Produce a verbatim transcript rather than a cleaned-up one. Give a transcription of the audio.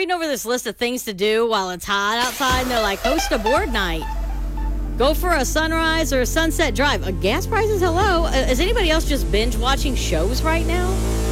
reading over this list of things to do while it's hot outside, and they're like, host a board night. Go for a sunrise or a sunset drive. Uh, gas prices, hello. Uh, is anybody else just binge watching shows right now?